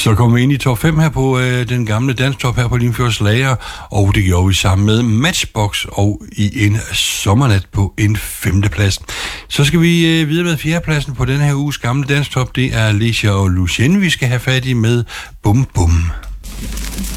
Så kommer vi ind i top 5 her på den gamle danstop her på Limfjords Lager, og det gjorde vi sammen med Matchbox og i en sommernat på en 5. plads. Så skal vi videre med 4. pladsen på den her uges gamle danstop. Det er Alicia og Lucien, vi skal have fat i med Bum Bum.